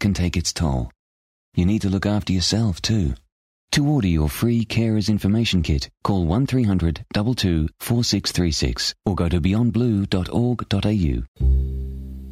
can take its toll. You need to look after yourself too. To order your free Carers Information Kit, call 1300 22 4636 or go to beyondblue.org.au.